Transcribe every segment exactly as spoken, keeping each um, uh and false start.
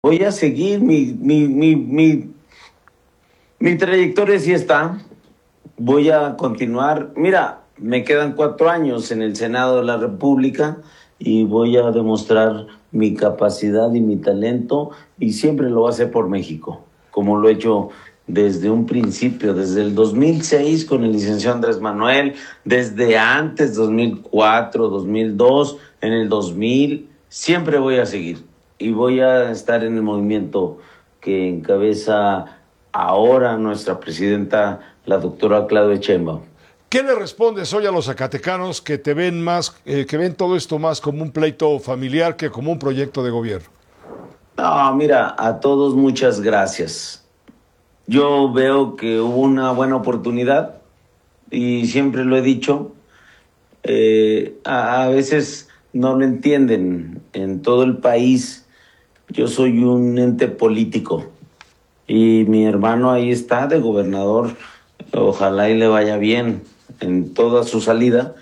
Voy a seguir mi, mi, mi, mi, mi trayectoria, sí está. Voy a continuar. Mira, me quedan cuatro años en el Senado de la República y voy a demostrar mi capacidad y mi talento, y siempre lo voy a hacer por México, como lo he hecho desde un principio, desde el dos mil seis con el licenciado Andrés Manuel, desde antes, dos mil cuatro, dos mil dos, en el dos mil, siempre voy a seguir y voy a estar en el movimiento que encabeza ahora nuestra presidenta, la doctora Claudia Sheinbaum. ¿Qué le respondes hoy a los zacatecanos que te ven más, eh, que ven todo esto más como un pleito familiar que como un proyecto de gobierno? No, mira, a todos muchas gracias. Yo veo que hubo una buena oportunidad y siempre lo he dicho. Eh, a, a veces no lo entienden en todo el país. Yo soy un ente político y mi hermano ahí está de gobernador. Ojalá y le vaya bien en toda su salida,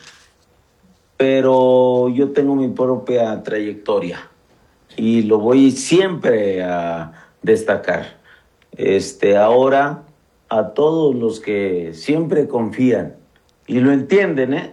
pero yo tengo mi propia trayectoria y lo voy siempre a destacar. Este, ahora, a todos los que siempre confían y lo entienden, ¿eh?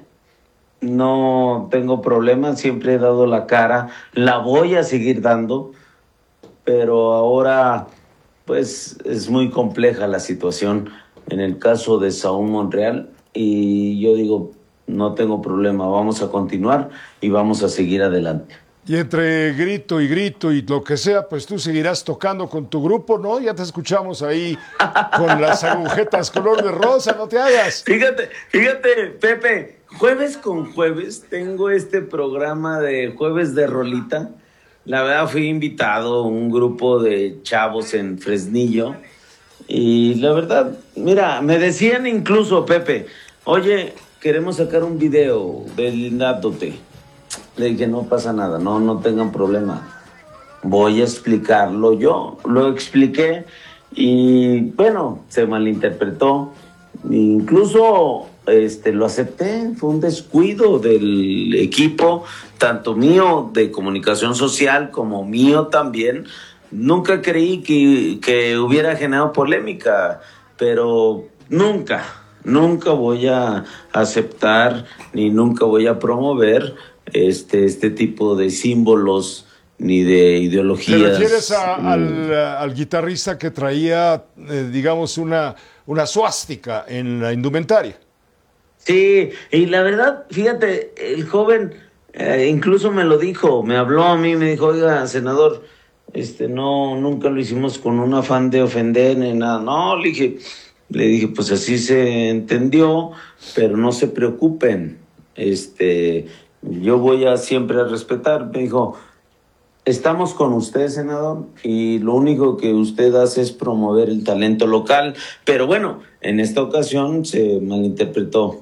No tengo problemas, siempre he dado la cara, la voy a seguir dando, pero ahora pues es muy compleja la situación en el caso de Saúl Monreal y yo digo, no tengo problema, vamos a continuar y vamos a seguir adelante. Y entre grito y grito y lo que sea, pues tú seguirás tocando con tu grupo, ¿no? Ya te escuchamos ahí con las agujetas color de rosa, no te hagas. Fíjate, fíjate, Pepe, jueves con jueves tengo este programa de Jueves de Rolita. La verdad fui invitado a un grupo de chavos en Fresnillo y la verdad, mira, me decían incluso, Pepe, oye, queremos sacar un video deslindándote. Le dije, no pasa nada, no, no tengan problema. Voy a explicarlo yo. Lo expliqué y, bueno, se malinterpretó. Incluso este, lo acepté. Fue un descuido del equipo, tanto mío de comunicación social como mío también. Nunca creí que, que hubiera generado polémica, pero nunca, nunca voy a aceptar ni nunca voy a promover este, este tipo de símbolos ni de ideologías. ¿Te refieres a, al, al guitarrista que traía, eh, digamos, una, una suástica en la indumentaria? Sí, y la verdad, fíjate, el joven eh, incluso me lo dijo, me habló a mí, me dijo, oiga, senador, este, no, nunca lo hicimos con un afán de ofender ni nada. No, le dije, le dije, pues así se entendió, pero no se preocupen, este, yo voy a siempre a respetar. Me dijo, estamos con usted, senador, y lo único que usted hace es promover el talento local. Pero bueno, en esta ocasión se malinterpretó.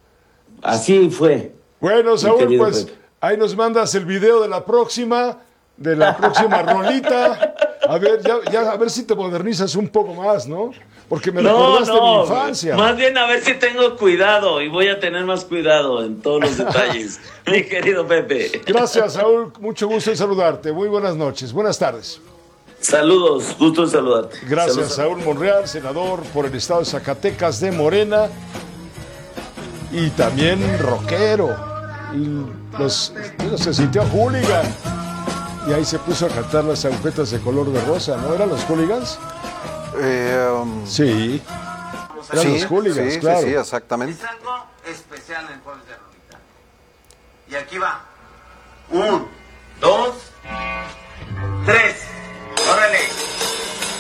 Así fue. Bueno, Saúl, pues Pepe, ahí nos mandas el video de la próxima, de la próxima rolita. A ver, ya, ya, a ver si te modernizas un poco más, ¿no? Porque me no, recordaste no, mi infancia. Más bien a ver si tengo cuidado y voy a tener más cuidado en todos los detalles, mi querido Pepe. Gracias, Saúl. Mucho gusto en saludarte. Muy buenas noches. Buenas tardes. Saludos, gusto en saludarte. Gracias, Saludos. Saúl Monreal, senador por el estado de Zacatecas de Morena. Y también rockero. Y los, se sintió hooligan. Y ahí se puso a cantar las agujetas de color de rosa, ¿no? ¿Eran los hooligans? Eh, um, sí. Eran sí, los hooligans, sí, claro. Sí, sí, exactamente. Es algo especial en Jueves de Rolita. Y aquí va. Un,